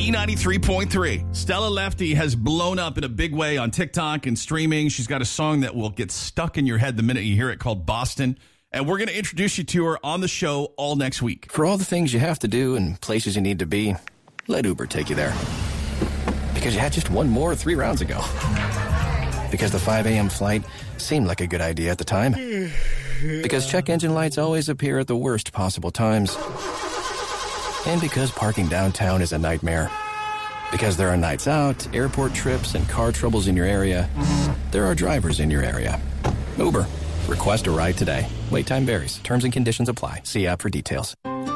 B93.3. Stella Lefty has blown up in a big way on TikTok and streaming. She's got a song that will get stuck in your head the minute you hear it called Boston. And we're going to introduce you to her on the show all next week. For all the things you have to do and places you need to be, let Uber take you there. Because you had just one more 3 rounds ago. Because the 5 a.m. flight seemed like a good idea at the time. Because check engine lights always appear at the worst possible times. And because parking downtown is a nightmare. Because there are nights out, airport trips, and car troubles in your area, there are drivers in your area. Uber. Request a ride today. Wait time varies. Terms and conditions apply. See app for details.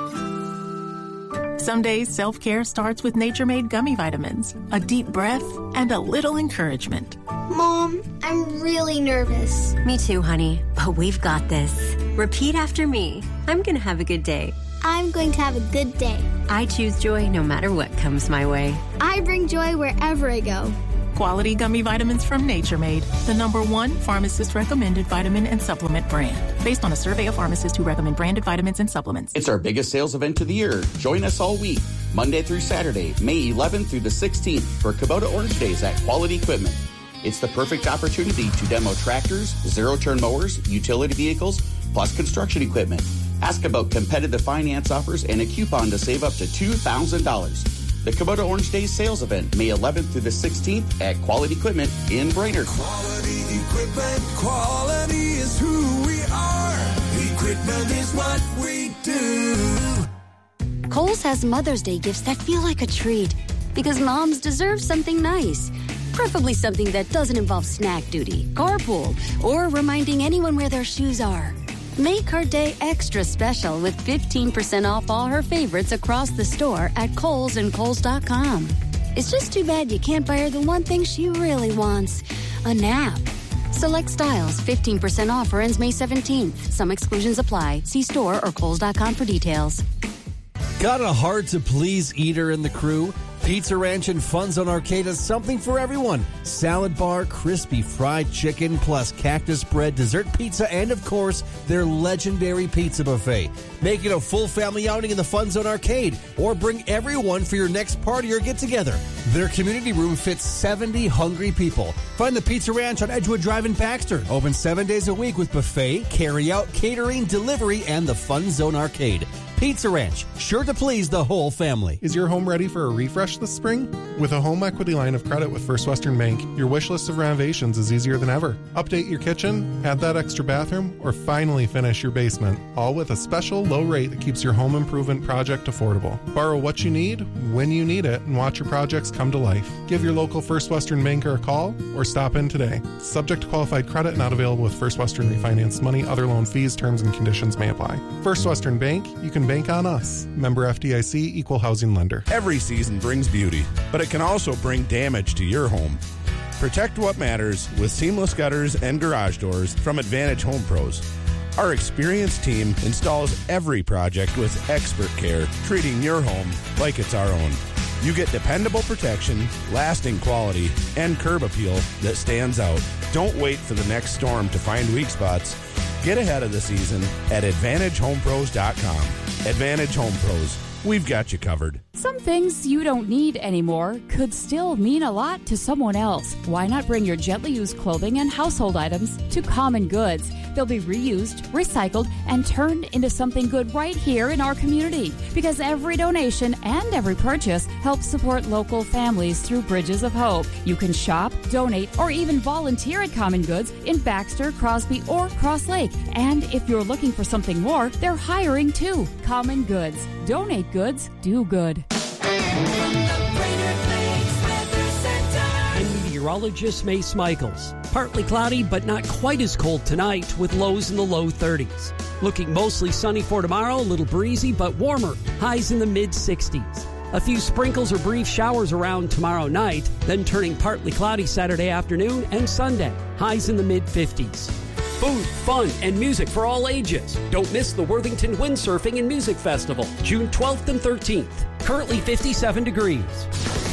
Some days, self-care starts with Nature Made gummy vitamins. A deep breath and a little encouragement. Mom, I'm really nervous. Me too, honey. But we've got this. Repeat after me. I'm going to have a good day. I'm going to have a good day. I choose joy no matter what comes my way. I bring joy wherever I go. Quality gummy vitamins from Nature Made, the #1 pharmacist-recommended vitamin and supplement brand. Based on a survey of pharmacists who recommend branded vitamins and supplements. It's our biggest sales event of the year. Join us all week, Monday through Saturday, May 11th through the 16th for Kubota Orange Days at Quality Equipment. It's the perfect opportunity to demo tractors, zero-turn mowers, utility vehicles, plus construction equipment. Ask about competitive finance offers and a coupon to save up to $2,000. The Kubota Orange Days sales event, May 11th through the 16th at Quality Equipment in Brainerd. Quality Equipment, quality is who we are. Equipment is what we do. Kohl's has Mother's Day gifts that feel like a treat because moms deserve something nice. Preferably something that doesn't involve snack duty, carpool, or reminding anyone where their shoes are. Make her day extra special with 15% off all her favorites across the store at Kohl's and Kohls.com. It's just too bad you can't buy her the one thing she really wants, a nap. Select styles, 15% off or ends May 17th. Some exclusions apply. See store or Kohls.com for details. Got a hard-to-please eater in the crew? Pizza Ranch and Fun Zone Arcade has something for everyone. Salad bar, crispy fried chicken, plus cactus bread, dessert pizza, and of course, their legendary pizza buffet. Make it a full family outing in the Fun Zone Arcade, or bring everyone for your next party or get-together. Their community room fits 70 hungry people. Find the Pizza Ranch on Edgewood Drive in Baxter. Open 7 days a week with buffet, carry-out, catering, delivery, and the Fun Zone Arcade. Pizza Ranch, sure to please the whole family. Is your home ready for a refresh this spring? With a home equity line of credit with First Western Bank, your wish list of renovations is easier than ever. Update your kitchen, add that extra bathroom, or finally finish your basement, all with a special low rate that keeps your home improvement project affordable. Borrow what you need, when you need it, and watch your projects come to life. Give your local First Western banker a call or stop in today. Subject to qualified credit, not available with First Western refinanced money. Other loan fees, terms, and conditions may apply. First Western Bank, you can bank on us. Member FDIC, Equal Housing Lender. Every season brings beauty, but it can also bring damage to your home. Protect what matters with seamless gutters and garage doors from Advantage Home Pros. Our experienced team installs every project with expert care, treating your home like it's our own. You get dependable protection, lasting quality, and curb appeal that stands out. Don't wait for the next storm to find weak spots. Get ahead of the season at AdvantageHomePros.com. Advantage Home Pros. We've got you covered. Some things you don't need anymore could still mean a lot to someone else. Why not bring your gently used clothing and household items to Common Goods? They'll be reused, recycled, and turned into something good right here in our community. Because every donation and every purchase helps support local families through Bridges of Hope. You can shop, donate, or even volunteer at Common Goods in Baxter, Crosby, or Cross Lake. And if you're looking for something more, they're hiring too. Common Goods. Donate goods, do good. I'm meteorologist Mace Michaels. Partly cloudy, but not quite as cold tonight, with lows in the low 30s. Looking mostly sunny for tomorrow, a little breezy, but warmer. Highs in the mid-60s. A few sprinkles or brief showers around tomorrow night, then turning partly cloudy Saturday afternoon and Sunday. Highs in the mid-50s. Food, fun, and music for all ages. Don't miss the Worthington Windsurfing and Music Festival, June 12th and 13th. Currently 57 degrees.